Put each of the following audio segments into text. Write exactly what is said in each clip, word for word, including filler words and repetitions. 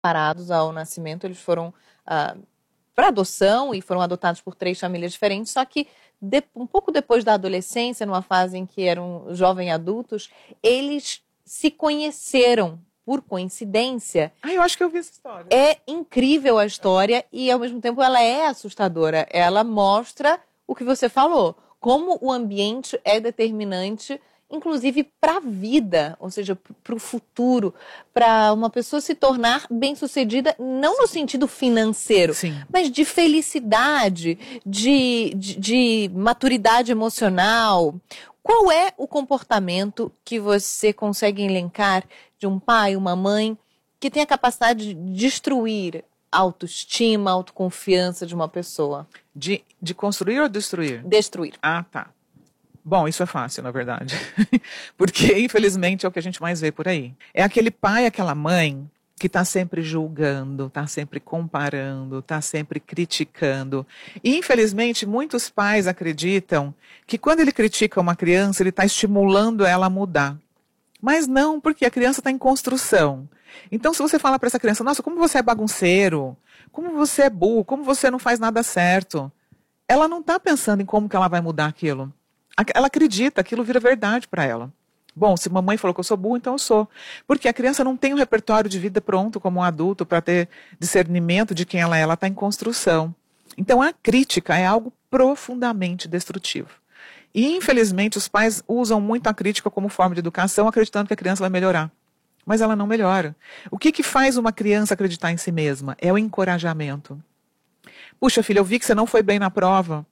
separados ao nascimento, eles foram ah, para adoção e foram adotados por três famílias diferentes, só que de, um pouco depois da adolescência, numa fase em que eram jovens adultos, eles se conheceram por coincidência. Ah, eu acho que eu vi essa história. É incrível a história e, ao mesmo tempo, ela é assustadora. Ela mostra o que você falou, como o ambiente é determinante, inclusive para a vida, ou seja, para o futuro, para uma pessoa se tornar bem-sucedida, não no sentido financeiro, Sim. mas de felicidade, de, de, de maturidade emocional. Qual é o comportamento que você consegue elencar de um pai, uma mãe, que tem a capacidade de destruir a autoestima, a autoconfiança de uma pessoa? De, de construir ou destruir? Destruir. Ah, tá. Bom, isso é fácil, na verdade. Porque, infelizmente, é o que a gente mais vê por aí. É aquele pai, aquela mãe que está sempre julgando, está sempre comparando, está sempre criticando. E, infelizmente, muitos pais acreditam que quando ele critica uma criança, ele está estimulando ela a mudar. Mas não, porque a criança está em construção. Então, se você fala para essa criança, nossa, como você é bagunceiro, como você é burro, como você não faz nada certo, ela não está pensando em como que ela vai mudar aquilo. Ela acredita, aquilo vira verdade para ela. Bom, se mamãe falou que eu sou burro, então eu sou. Porque a criança não tem um repertório de vida pronto como um adulto para ter discernimento de quem ela é, ela está em construção. Então a crítica é algo profundamente destrutivo. E infelizmente os pais usam muito a crítica como forma de educação, acreditando que a criança vai melhorar. Mas ela não melhora. O que que faz uma criança acreditar em si mesma? É o encorajamento. Puxa, filha, eu vi que você não foi bem na prova.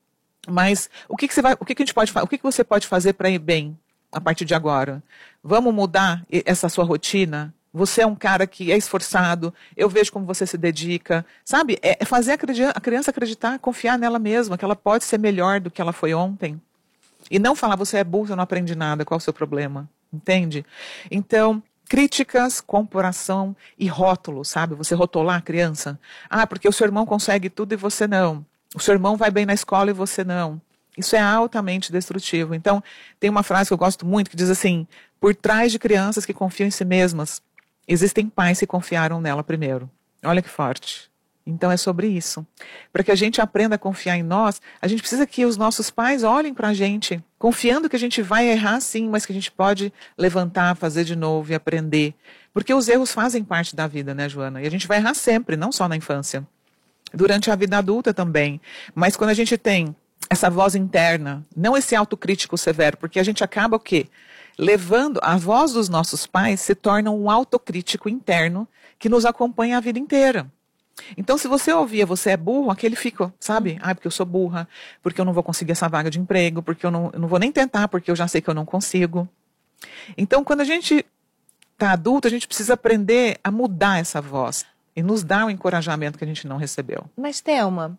Mas o que que você vai, o que que a gente pode, o que que você pode fazer para ir bem a partir de agora? Vamos mudar essa sua rotina? Você é um cara que é esforçado, eu vejo como você se dedica, sabe? É fazer a criança acreditar, confiar nela mesma, que ela pode ser melhor do que ela foi ontem. E não falar, você é burro, você não aprende nada, qual é o seu problema? Entende? Então, críticas, comparação e rótulo, sabe? Você rotular a criança. Ah, porque o seu irmão consegue tudo e você não. O seu irmão vai bem na escola e você não. Isso é altamente destrutivo. Então, tem uma frase que eu gosto muito que diz assim, por trás de crianças que confiam em si mesmas, existem pais que confiaram nela primeiro. Olha que forte. Então é sobre isso. Para que a gente aprenda a confiar em nós, a gente precisa que os nossos pais olhem para a gente, confiando que a gente vai errar sim, mas que a gente pode levantar, fazer de novo e aprender. Porque os erros fazem parte da vida, né, Joana? E a gente vai errar sempre, não só na infância. Durante a vida adulta também. Mas quando a gente tem essa voz interna, não esse autocrítico severo, porque a gente acaba o quê? Levando, a voz dos nossos pais se torna um autocrítico interno que nos acompanha a vida inteira. Então, se você ouvia, você é burro, aquele fica, sabe? Ah, porque eu sou burra, porque eu não vou conseguir essa vaga de emprego, porque eu não, eu não vou nem tentar, porque eu já sei que eu não consigo. Então, quando a gente está adulto, a gente precisa aprender a mudar essa voz e nos dar o encorajamento que a gente não recebeu. Mas, Thelma,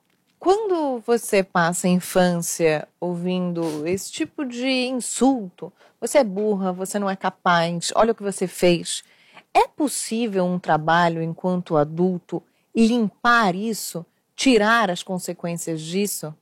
quando você passa a infância ouvindo esse tipo de insulto, você é burra, você não é capaz, olha o que você fez, é possível um trabalho enquanto adulto limpar isso, tirar as consequências disso?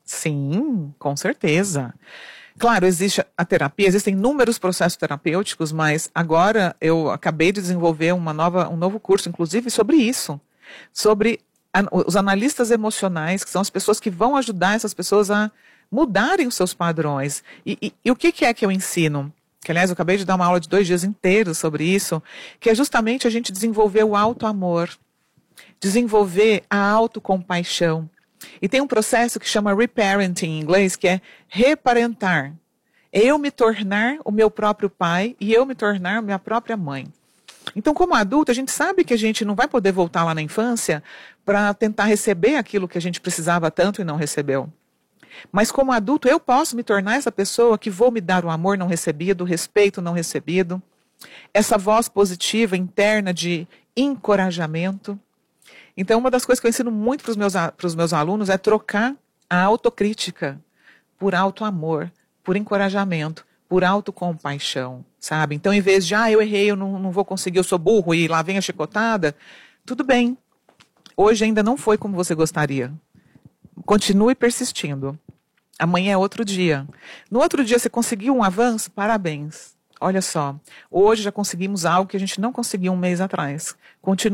Sim, com certeza. Claro, existe a terapia, existem inúmeros processos terapêuticos, mas agora eu acabei de desenvolver uma nova, um novo curso, inclusive, sobre isso. Sobre a, os analistas emocionais, que são as pessoas que vão ajudar essas pessoas a mudarem os seus padrões. E, e, e o que, que é que eu ensino? Que, aliás, eu acabei de dar uma aula de dois dias inteiros sobre isso, que é justamente a gente desenvolver o auto-amor, desenvolver a autocompaixão. E tem um processo que chama reparenting em inglês, que é reparentar. É eu me tornar o meu próprio pai e eu me tornar minha própria mãe. Então, como adulto, a gente sabe que a gente não vai poder voltar lá na infância para tentar receber aquilo que a gente precisava tanto e não recebeu. Mas como adulto, eu posso me tornar essa pessoa que vou me dar o amor não recebido, o respeito não recebido, essa voz positiva interna de encorajamento. Então, uma das coisas que eu ensino muito para os meus, para os meus alunos é trocar a autocrítica por autoamor, por encorajamento, por autocompaixão, sabe? Então, em vez de, ah, eu errei, eu não, não vou conseguir, eu sou burro e lá vem a chicotada, tudo bem. Hoje ainda não foi como você gostaria. Continue persistindo. Amanhã é outro dia. No outro dia você conseguiu um avanço? Parabéns. Olha só, hoje já conseguimos algo que a gente não conseguia um mês atrás. Continua